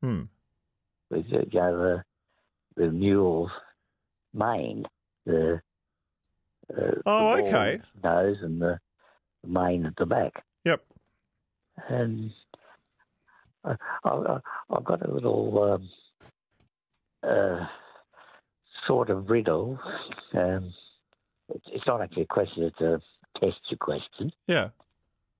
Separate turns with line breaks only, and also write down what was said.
with the mule's mane, the
okay.
nose and the mane at the back.
Yep.
And I've got a little sort of riddle. It's not actually a question, it's a test question.
Yeah.